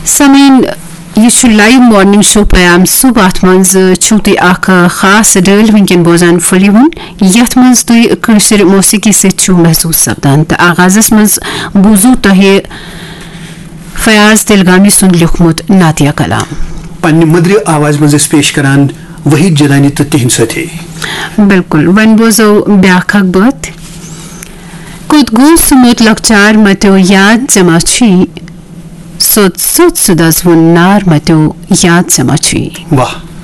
Samin यह live morning show पयाम सुबह मज खास डल वनकन बोजान फलिवन यथ मज तुर मौसीकी से महसूस सपदान तो आगाजस मज बूजू तह फयाज दिलगामी सुन लिखमुत नातिया कलाम पन्ने मदर आवाज मज पेश करान वही जदानी तो तिहन सथे बिल्कुल वन बोजो ब्याखक बत कुत गो सुमुत लकचार मतो याद जमाची सोच सुदस वुन्नार मतो याद जमाची वाह